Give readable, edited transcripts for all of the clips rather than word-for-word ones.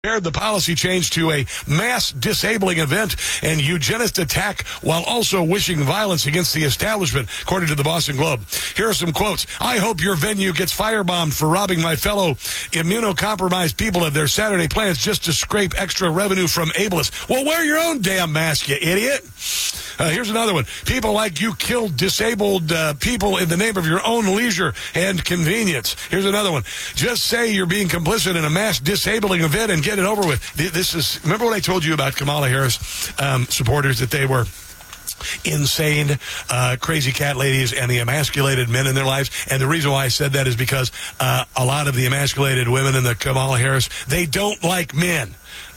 compared the policy change to a mass disabling event and eugenist attack while also wishing violence against the establishment, according to the Boston Globe. Here are some quotes. I hope your venue gets firebombed for robbing my fellow immunocompromised people of their Saturday plans just to scrape extra revenue from ableists. Well, wear your own damn mask, you idiot. Here's another one. People like you kill disabled people in the name of your own leisure and convenience. Here's another one. Just say you're being complicit in a mass disabling event and get it over with. This is, remember what I told you about Kamala Harris supporters, that they were insane, crazy cat ladies and the emasculated men in their lives? And the reason why I said that is because a lot of the emasculated women in the Kamala Harris, they don't like men.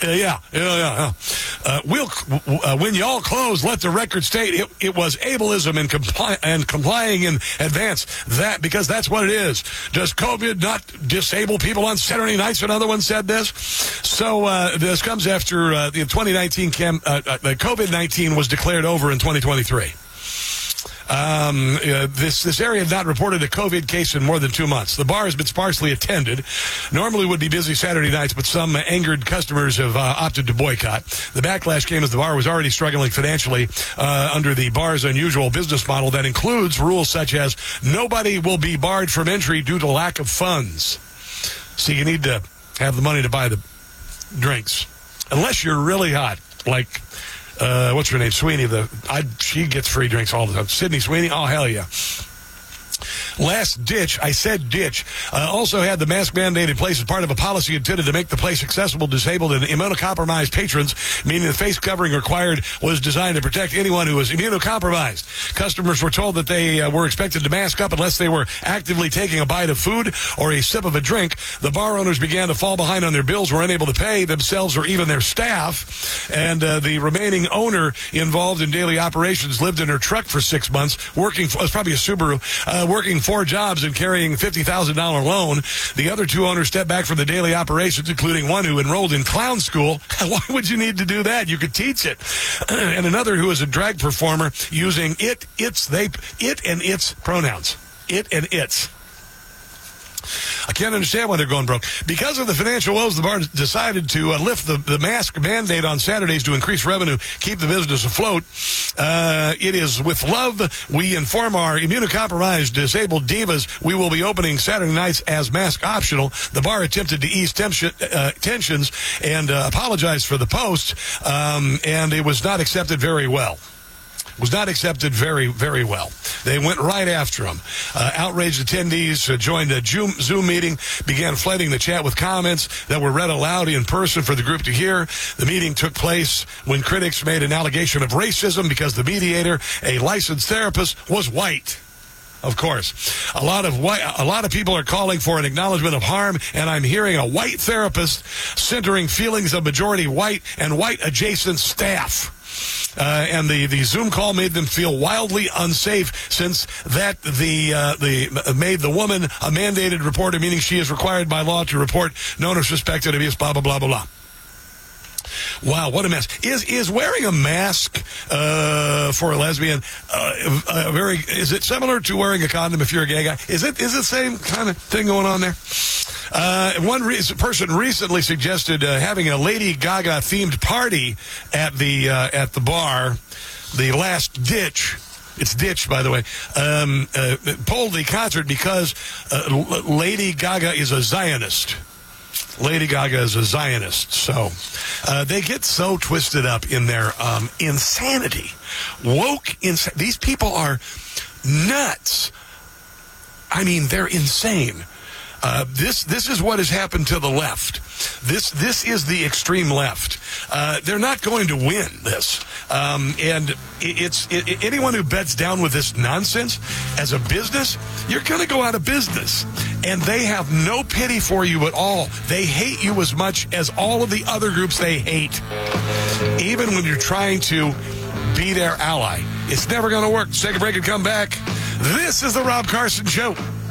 When y'all close, let the record state it was ableism and complying in advance. Because that's what it is. Does COVID not disable people on Saturday nights? Another one said this. So this comes after the 2019 COVID-19 was declared over in 2023. This area had not reported a COVID case in more than 2 months. The bar has been sparsely attended. Normally would be busy Saturday nights, but some angered customers have opted to boycott. The backlash came as the bar was already struggling financially under the bar's unusual business model that includes rules such as nobody will be barred from entry due to lack of funds. So you need to have the money to buy the drinks. Unless you're really hot, like... what's her name? Sweeney. She gets free drinks all the time. Sydney Sweeney. Oh, hell yeah. Last ditch, I said ditch, also had the mask mandate in place as part of a policy intended to make the place accessible to disabled and immunocompromised patrons, meaning the face covering required was designed to protect anyone who was immunocompromised. Customers were told that they were expected to mask up unless they were actively taking a bite of food or a sip of a drink. The bar owners began to fall behind on their bills, were unable to pay themselves or even their staff, and the remaining owner involved in daily operations lived in her truck for 6 months, working for, it was probably a Subaru, working 4 jobs and carrying a $50,000 loan. The other 2 owners stepped back from the daily operations, including one who enrolled in clown school. Why would you need to do that? You could teach it. And another who is a drag performer using it and its pronouns. It and its. I can't understand why they're going broke. Because of the financial woes, the bar decided to lift the mask mandate on Saturdays to increase revenue, keep the business afloat. It is with love we inform our immunocompromised disabled divas we will be opening Saturday nights as mask optional. The bar attempted to ease tensions and apologize for the post, and it was not accepted very well. Was not accepted very, very well. They went right after him. Outraged attendees joined a Zoom meeting, began flooding the chat with comments that were read aloud in person for the group to hear. The meeting took place when critics made an allegation of racism because the mediator, a licensed therapist, was white. Of course. A lot of people are calling for an acknowledgement of harm, and I'm hearing a white therapist centering feelings of majority white and white adjacent staff. And the Zoom call made them feel wildly unsafe since that made the woman a mandated reporter, meaning she is required by law to report known or suspected abuse, blah, blah, blah, blah, blah. Wow, what a mess. Is wearing a mask for a lesbian is it similar to wearing a condom if you're a gay guy? Is it the same kind of thing going on there? One person recently suggested having a Lady Gaga themed party at the bar, the Last Ditch. It's Ditch, by the way. Pulled the concert because Lady Gaga is a Zionist. Lady Gaga is a Zionist, so they get so twisted up in their insanity. These people are nuts. I mean, they're insane. This is what has happened to the left. This is the extreme left. They're not going to win this. And anyone who bets down with this nonsense as a business, you're going to go out of business. And they have no pity for you at all. They hate you as much as all of the other groups they hate. Even when you're trying to be their ally. It's never going to work. Let's take a break and come back. This is the Rob Carson Show.